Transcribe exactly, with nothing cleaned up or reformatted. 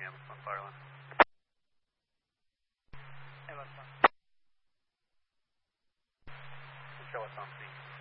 Ambulance one, fire one. Ambulance one. Show us on scene.